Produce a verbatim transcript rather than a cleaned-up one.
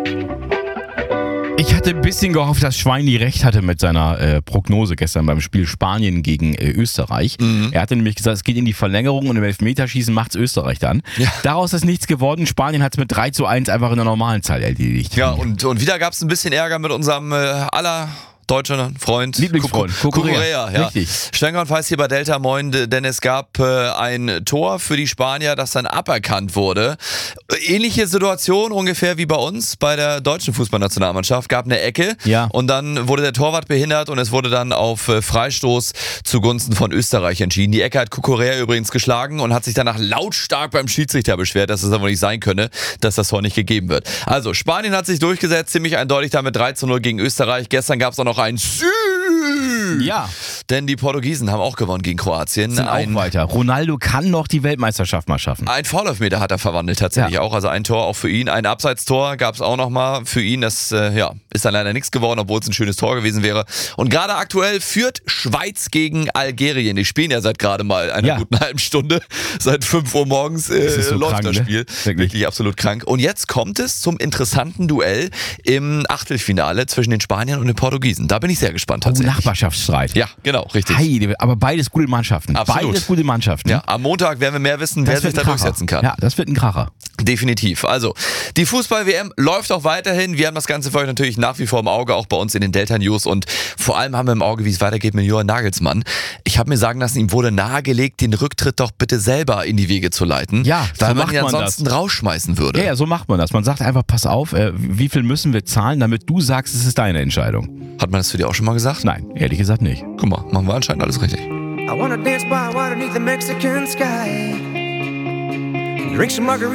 Ich hatte ein bisschen gehofft, dass Schweini recht hatte mit seiner äh, Prognose gestern beim Spiel Spanien gegen äh, Österreich. Mhm. Er hatte nämlich gesagt, es geht in die Verlängerung und im Elfmeterschießen macht's Österreich dann. Ja. Daraus ist nichts geworden. Spanien hat es mit drei zu eins einfach in der normalen Zahl erledigt. Ja, und, und wieder gab es ein bisschen Ärger mit unserem äh, aller... deutscher Freund, Lieblingsfreund, Cucurella. Ja. Richtig. Stenger und Weiß hier bei Delta, moin, denn es gab äh, ein Tor für die Spanier, das dann aberkannt wurde. Ähnliche Situation ungefähr wie bei uns bei der deutschen Fußballnationalmannschaft. Gab eine Ecke ja. und dann wurde der Torwart behindert und es wurde dann auf äh, Freistoß zugunsten von Österreich entschieden. Die Ecke hat Cucurella übrigens geschlagen und hat sich danach lautstark beim Schiedsrichter beschwert, dass es aber nicht sein könne, dass das Tor nicht gegeben wird. Also, Spanien hat sich durchgesetzt, ziemlich eindeutig damit drei zu null gegen Österreich. Gestern gab es auch noch ein Sü. Ja. Denn die Portugiesen haben auch gewonnen gegen Kroatien. Sind ein, auch weiter. Ronaldo kann noch die Weltmeisterschaft mal schaffen. Ein Foulelfmeter hat er verwandelt tatsächlich ja. auch. Also ein Tor auch für ihn. Ein Abseitstor gab es auch nochmal für ihn. Das äh, ja, ist dann leider nichts geworden, obwohl es ein schönes Tor gewesen wäre. Und gerade aktuell führt Schweiz gegen Algerien. Die spielen ja seit gerade mal einer ja. guten halben Stunde. Seit fünf Uhr morgens äh, das so läuft krank, das Spiel. Ne? Wirklich. Wirklich absolut krank. Und jetzt kommt es zum interessanten Duell im Achtelfinale zwischen den Spaniern und den Portugiesen. Da bin ich sehr gespannt tatsächlich. Oh, Nachbarschaftsstreit. Ja, genau, richtig. Heide, aber beides gute Mannschaften. Absolut. Beides gute Mannschaften. Ja, am Montag werden wir mehr wissen, das wer sich da Kracher. durchsetzen kann. Ja, das wird ein Kracher. Definitiv. Also, die Fußball-W M läuft auch weiterhin. Wir haben das Ganze für euch natürlich nach wie vor im Auge, auch bei uns in den Delta News. Und vor allem haben wir im Auge, wie es weitergeht mit Johann Nagelsmann. Ich habe mir sagen lassen, ihm wurde nahegelegt, den Rücktritt doch bitte selber in die Wege zu leiten. Ja, weil so man macht ihn man ansonsten das. rausschmeißen würde. Ja, ja, so macht man das. Man sagt einfach, pass auf, äh, wie viel müssen wir zahlen, damit du sagst, es ist deine Entscheidung. Hat man das für dich auch schon mal gesagt? Nein, ehrlich gesagt nicht. Guck mal, machen wir anscheinend alles richtig. I wanna dance by water beneath the Mexican sky. Drink some margaritas.